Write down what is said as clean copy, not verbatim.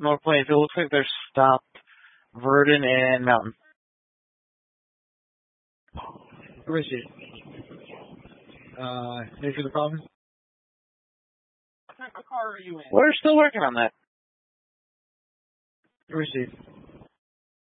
North Plains. It looks like they're stopped. Verdon and Mountain. Where is she? Here's the problem? What car are you in? We're still working on that. Where is she?